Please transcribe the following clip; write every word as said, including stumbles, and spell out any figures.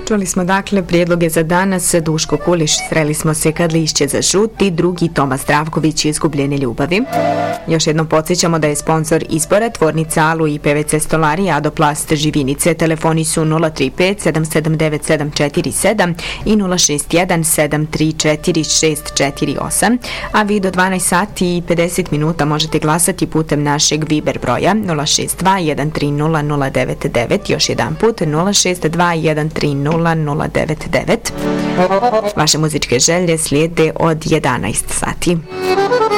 Čuli smo dakle prijedloge za danas. Duško Kuliš, Sreli smo se kad lišće zažuti, drugi Tomas Zdravković, Izgubljene ljubavi. Još jednom podsjećamo da je sponsor izbora tvornica Alu i P V C Stolari Adoplast Živinice. Telefoni su nula tri pet sedam sedam devet sedam četiri sedam i nula šest jedan sedam tri četiri šest četiri osam, a vi do dvanaest sati i pedeset minuta možete glasati putem našeg Viber broja nula šest dva jedan tri nula nula devet devet, još jedan put nula šest dva jedan tri nula nula devet devet. Vaše muzičke želje slijede od jedanaest sati.